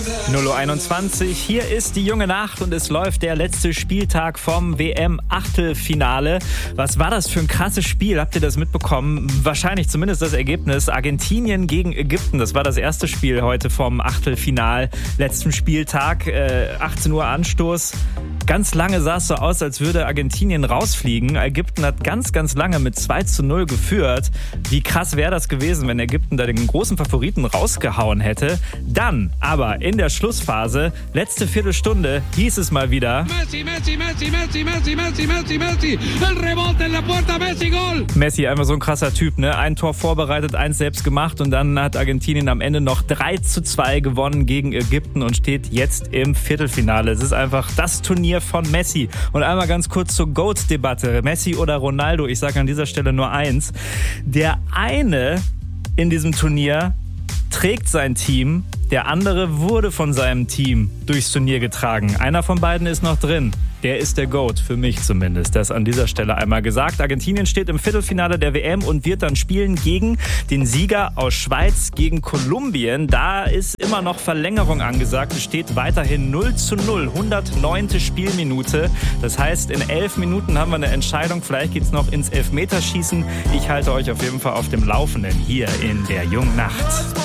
0:21 Uhr, hier ist die junge Nacht und es läuft der letzte Spieltag vom WM-Achtelfinale. Was war das für ein krasses Spiel? Habt ihr das mitbekommen? Wahrscheinlich zumindest das Ergebnis. Argentinien gegen Ägypten, das war das erste Spiel heute vom Achtelfinal. Letzten Spieltag, 18 Uhr Anstoß. Ganz lange sah es so aus, als würde Argentinien rausfliegen. Ägypten hat ganz, ganz lange mit 2:0 geführt. Wie krass wäre das gewesen, wenn Ägypten da den großen Favoriten rausgehauen hätte. Dann aber in der Schlussphase, letzte Viertelstunde, hieß es mal wieder: Messi, Messi, Messi, Messi, Messi, Messi, Messi, Messi, el rebote en la puerta, Messi, Goal! Messi, einfach so ein krasser Typ, ne? Ein Tor vorbereitet, eins selbst gemacht und dann hat Argentinien am Ende noch 3:2 gewonnen gegen Ägypten und steht jetzt im Viertelfinale. Es ist einfach das Turnier von Messi. Und einmal ganz kurz zur GOAT-Debatte. Messi oder Ronaldo? Ich sage an dieser Stelle nur eins. Der eine in diesem Turnier trägt sein Team, der andere wurde von seinem Team durchs Turnier getragen. Einer von beiden ist noch drin. Der ist der GOAT, für mich zumindest. Das an dieser Stelle einmal gesagt. Argentinien steht im Viertelfinale der WM und wird dann spielen gegen den Sieger aus Schweiz gegen Kolumbien. Da ist immer noch Verlängerung angesagt. Es steht weiterhin 0:0, 109. Spielminute. Das heißt, in 11 Minuten haben wir eine Entscheidung. Vielleicht geht's noch ins Elfmeterschießen. Ich halte euch auf jeden Fall auf dem Laufenden hier in der jungen Nacht.